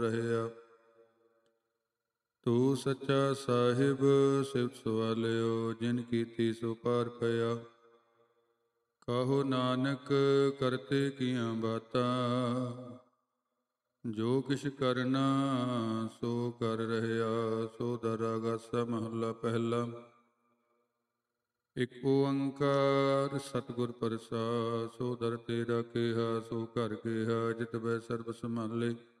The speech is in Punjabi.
ਰਹਿਆ। ਤੂੰ ਸੱਚਾ ਸਾਹਿਬ ਸਿਵ ਸਵਾਲਿਓ, ਜਿਨ ਕੀਤੀ ਸੋ ਪਾਰ ਪਿਆ। ਕਹੋ ਨਾਨਕ ਕਰਤੇ ਕੀਆਂ ਬਾਤਾਂ, ਜੋ ਕਿਛ ਕਰਨਾ ਸੋ ਕਰ ਰਹਿਆ। ਸੋ ਦਰਾਗਾਸਾ ਮਹੱਲਾ ਪਹਿਲਾ। ਇਕ ਓੰਕਾਰ ਸਤਿਗੁਰ ਪ੍ਰਸਾਦਿ, ਸੋ ਦਰ ਤੇਰਾ ਕੇਹਾ ਸੋ ਘਰ ਕੇਹਾ, ਜਿਤ ਬੈ ਸਰਬ ਸੰਭਾਲੇ।